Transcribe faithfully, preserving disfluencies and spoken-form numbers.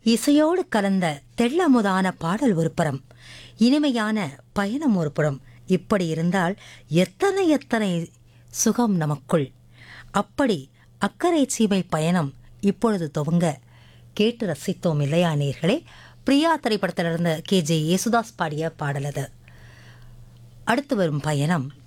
இசையோடு கலந்த தெள்ளமுதான பாடல் ஒரு புறம், இனிமையான பயணம் ஒரு புறம். இப்படி இருந்தால் எத்தனை எத்தனை சுகம் நமக்குள். அப்படி அக்கறை சீமை பயணம் இப்பொழுது துவங்க கேட்டு ரசித்தோம் இல்லையா நேயர்களே? பிரியா திரைப்படத்திலிருந்து கே ஜே யேசுதாஸ் பாடிய பாடல் அது. அடுத்து வரும் பயணம்